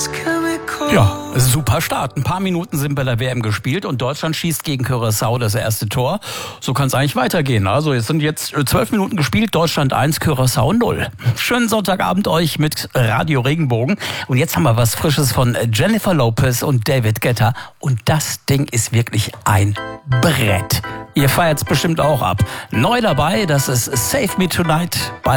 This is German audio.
Ja, super Start. Ein paar Minuten sind bei der WM gespielt und Deutschland schießt gegen Curaçao das erste Tor. So kann es eigentlich weitergehen. Also es sind jetzt 12 Minuten gespielt, Deutschland 1, Curaçao 0. Schönen Sonntagabend euch mit Radio Regenbogen. Und jetzt haben wir was Frisches von Jennifer Lopez und David Guetta. Und das Ding ist wirklich ein Brett. Ihr feiert es bestimmt auch ab. Neu dabei, das ist Save Me Tonight bei